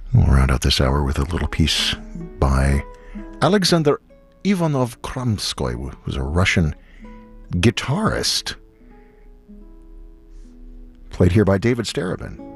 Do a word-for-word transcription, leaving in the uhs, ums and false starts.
We'll round out this hour with a little piece by Alexander Ivanov Kramskoy, who was a Russian guitarist, played here by David Starobin.